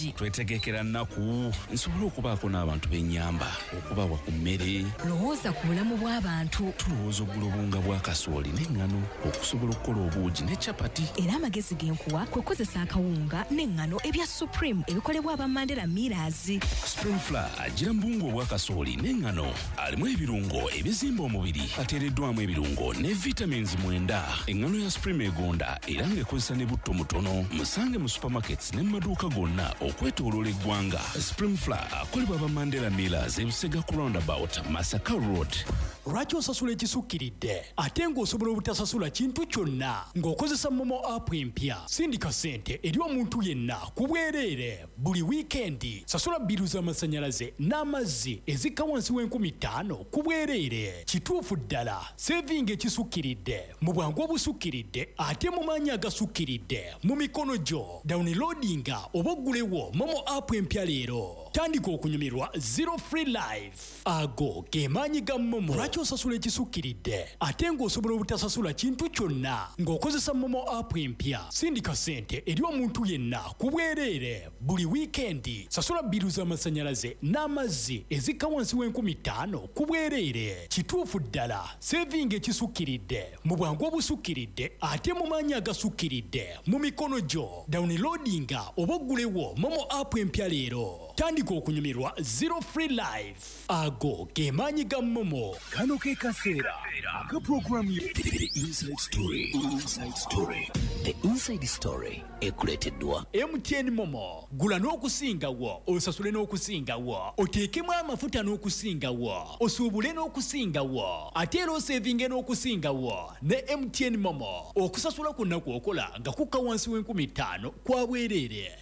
twetegekera nnaku nsobola okubaako n'abantu b'ennyamba okubawa ku mmere. Lowooza ku bulamu bw'abantu. Tulowooza oggula obunga bwa kasooli n'eŋŋano okusobola okukola obuugi ne capati. Era amagezi genkuwa kwe kukozesa akawunga n'eŋŋano ebya Supreme ebikolebwa aba Mandela Millers. Spring Flour agira mu buwunga obwa kasooli n'eŋŋano alimu ebirungo ebizimba omubiri ateereddwamu ebirungo ne vitamins 9. Eŋŋano ya Supreme egonda era ng'ekozesa ne butto mutono. Musange mu supermarkets ne mu maduuka gonna okwetooloola eggwanga. Spring Flour akolebwa aba Mandela Millers e Busega ku roundabout Masaka Road. Lwaki osasula ekisukkiridde ate ng'osobola obutasasula kintu kyonna ng'okozesa Momo app empya? Sindika ssente eri omuntu yenna ku bwereere buli wiikendi. Sasula bbiru z'amasannyalaze n'amazzi ezikka wansi w'50,000 ku bwereere. Kituufu ddala sevinga ekisukkiridde mu bwangu obusukkiridde ate mu maanyi agasukkiridde mu mikono gyo. Downloadinga oba oggulewo Momo app empya leero. Tandika okunyumirwa Zero Free Life. Ago ge maanyi ga Momo. Lwaki osasula ekisukkiridde ate ng'osobola obutasasula kintu kyonna ng'okozesa Momo app empya? Sindika ssente eri omuntu yenna ku bwereere buli wiikendi. Sasula bbiru z'amasannyalaze n'amazzi ezikka wansi w'50,000 ku bwereere. Kituufu ddala sevinga ekisukkiridde mu bwangu obusukkiridde ate mu maanyi agasukkiridde mu mikono gyo. Downloadinga oba oggulewo Momo app empya leero. Tandika okunyumirwa Zero Free Life. Ago ge maanyi ga Momo. Kano ke kaseera ka programu The Inside Story. The Inside Story ekuleeteddwa MTN Momo. Gula n'okusingawo, osasule n'okusingawo, oteekemu amafuta n'okusingawo, osuubule n'okusingawo, ate era osevinge n'okusingawo ne MTN Momo. Okusasula kwonna kw'okola nga kukka wansi w'50,000 kwa bwereere.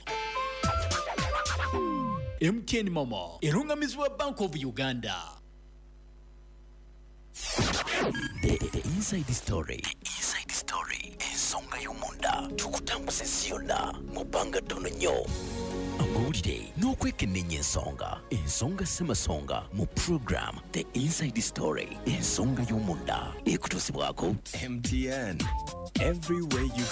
MTN Momo erungamizibwa Bank of Uganda. The Inside Story. Ensonga y'omunda tukutambuze ziyonna mu bbanga ttono nnyo. Amawulire n'okwekennenya ensonga ssemasonga mu program The Inside Story. Ensonga y'omunda ekutuusibwako MTN. Everywhere you